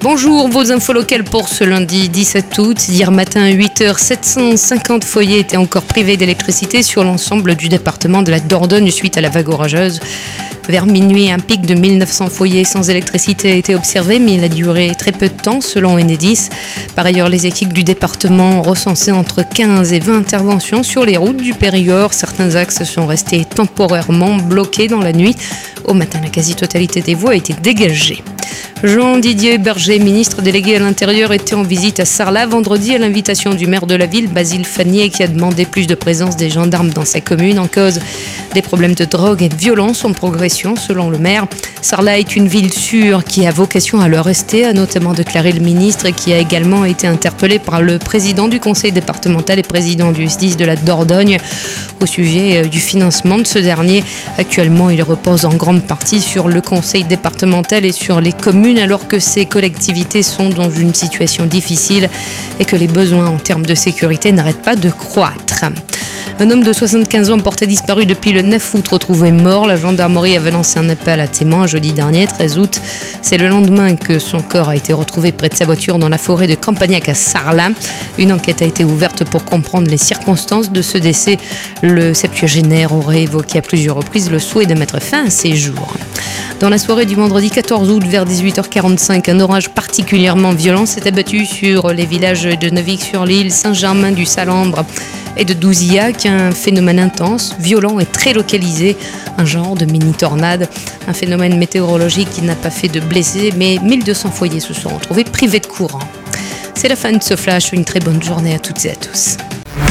Bonjour, vos infos locales pour ce lundi 17 août. Hier matin, à 8h, 750 foyers étaient encore privés d'électricité sur l'ensemble du département de la Dordogne suite à la vague orageuse. Vers minuit, un pic de 1900 foyers sans électricité a été observé, mais il a duré très peu de temps selon Enedis. Par ailleurs, les équipes du département ont recensé entre 15 et 20 interventions sur les routes du Périgord. Certains axes sont restés temporairement bloqués dans la nuit. Au matin, la quasi-totalité des voies a été dégagée. Jean-Didier Berger, ministre délégué à l'Intérieur, était en visite à Sarlat vendredi à l'invitation du maire de la ville, Basile Fannier, qui a demandé plus de présence des gendarmes dans sa commune en cause des problèmes de drogue et de violence en progression, selon le maire. Sarlat est une ville sûre qui a vocation à le rester, a notamment déclaré le ministre, qui a également été interpellé par le président du conseil départemental et président du SDIS de la Dordogne au sujet du financement de ce dernier. Actuellement, il repose en grande partie sur le conseil départemental et sur les communes, alors que ces collectivités sont dans une situation difficile et que les besoins en termes de sécurité n'arrêtent pas de croître. Un homme de 75 ans porté disparu depuis le 9 août, retrouvé mort. La gendarmerie avait lancé un appel à témoins jeudi dernier, 13 août. C'est le lendemain que son corps a été retrouvé près de sa voiture dans la forêt de Campagnac à Sarlat. Une enquête a été ouverte pour comprendre les circonstances de ce décès. Le septuagénaire aurait évoqué à plusieurs reprises le souhait de mettre fin à ses jours. Dans la soirée du vendredi 14 août, vers 18h45, un orage particulièrement violent s'est abattu sur les villages de Neuvik-sur-l'Île, Saint-Germain-du-Salambre et de Douzillac, un phénomène intense, violent et très localisé, un genre de mini-tornade, un phénomène météorologique qui n'a pas fait de blessés, mais 1200 foyers se sont retrouvés privés de courant. C'est la fin de ce flash, une très bonne journée à toutes et à tous.